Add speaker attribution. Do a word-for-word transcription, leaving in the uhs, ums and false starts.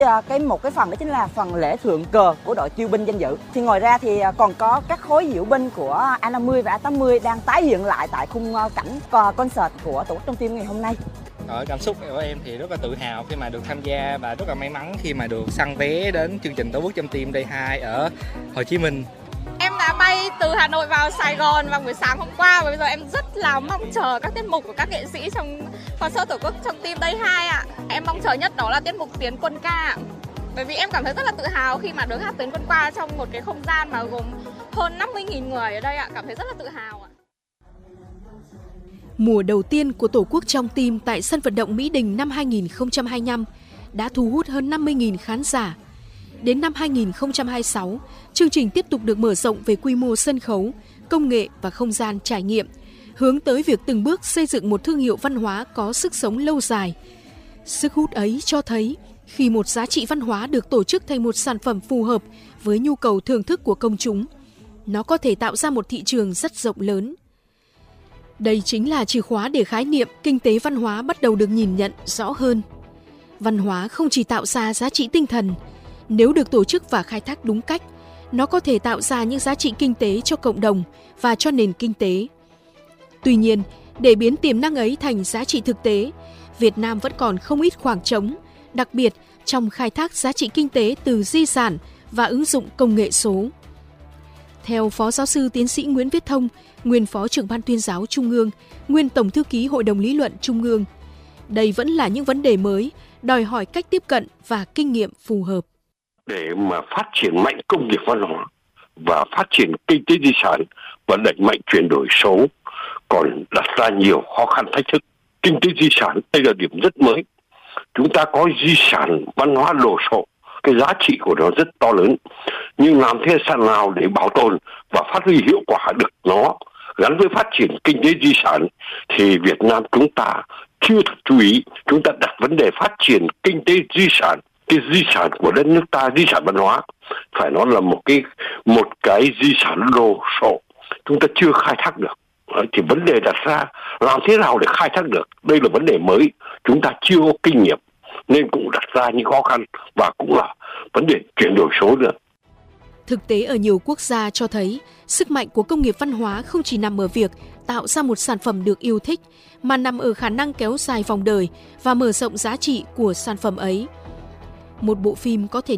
Speaker 1: Cái một cái phần đó chính là phần lễ thượng cờ của đội chiêu binh danh dự. Thì ngoài ra thì còn có các khối diễu binh của A năm mươi và A tám mươi đang tái hiện lại tại khung cảnh concert của Tổ quốc trong tim ngày hôm nay.
Speaker 2: Ở cảm xúc của em thì rất là tự hào khi mà được tham gia và rất là may mắn khi mà được săn vé đến chương trình Tổ quốc trong tim Day hai ở Hồ Chí Minh.
Speaker 3: Em đã bay từ Hà Nội vào Sài Gòn vào buổi sáng hôm qua và bây giờ em rất là mong chờ các tiết mục của các nghệ sĩ trong concert Tổ quốc trong tim Day hai ạ. Em mong chờ nhất đó là tiết mục Tiến quân ca ạ. Bởi vì em cảm thấy rất là tự hào khi mà được hát Tiến quân ca trong một cái không gian mà gồm hơn năm mươi nghìn người ở đây ạ, cảm thấy rất là tự hào ạ.
Speaker 4: Mùa đầu tiên của Tổ quốc trong tim tại sân vận động Mỹ Đình năm hai nghìn không trăm hai mươi lăm đã thu hút hơn năm mươi nghìn khán giả. Đến năm hai nghìn không trăm hai mươi sáu, chương trình tiếp tục được mở rộng về quy mô sân khấu, công nghệ và không gian trải nghiệm, hướng tới việc từng bước xây dựng một thương hiệu văn hóa có sức sống lâu dài. Sức hút ấy cho thấy khi một giá trị văn hóa được tổ chức thành một sản phẩm phù hợp với nhu cầu thưởng thức của công chúng, nó có thể tạo ra một thị trường rất rộng lớn. Đây chính là chìa khóa để khái niệm kinh tế văn hóa bắt đầu được nhìn nhận rõ hơn. Văn hóa không chỉ tạo ra giá trị tinh thần, nếu được tổ chức và khai thác đúng cách, nó có thể tạo ra những giá trị kinh tế cho cộng đồng và cho nền kinh tế. Tuy nhiên, để biến tiềm năng ấy thành giá trị thực tế, Việt Nam vẫn còn không ít khoảng trống, đặc biệt trong khai thác giá trị kinh tế từ di sản và ứng dụng công nghệ số. Theo Phó Giáo sư Tiến sĩ Nguyễn Viết Thông, nguyên Phó trưởng Ban Tuyên giáo Trung ương, nguyên Tổng thư ký Hội đồng Lý luận Trung ương, đây vẫn là những vấn đề mới, đòi hỏi cách tiếp cận và kinh nghiệm phù hợp.
Speaker 5: Để mà phát triển mạnh công nghiệp văn hóa và phát triển kinh tế di sản và đẩy mạnh chuyển đổi số còn đặt ra nhiều khó khăn thách thức. Kinh tế di sản đây là điểm rất mới. Chúng ta có di sản văn hóa đồ sộ, cái giá trị của nó rất to lớn. Nhưng làm thế nào để bảo tồn và phát huy hiệu quả được nó gắn với phát triển kinh tế di sản thì Việt Nam chúng ta chưa thật chú ý. Chúng ta đặt vấn đề phát triển kinh tế di sản, cái di sản của đất nước ta, di sản văn hóa phải nói là một cái một cái di sản đồ sộ chúng ta chưa khai thác được. Thì vấn đề đặt ra làm thế nào để khai thác được, đây là vấn đề mới, chúng ta chưa có kinh nghiệm nên cũng đặt ra những khó khăn và cũng là vấn đề chuyển đổi số nữa.
Speaker 4: Thực tế ở nhiều quốc gia cho thấy sức mạnh của công nghiệp văn hóa không chỉ nằm ở việc tạo ra một sản phẩm được yêu thích, mà nằm ở khả năng kéo dài vòng đời và mở rộng giá trị của sản phẩm ấy. Một bộ phim có thể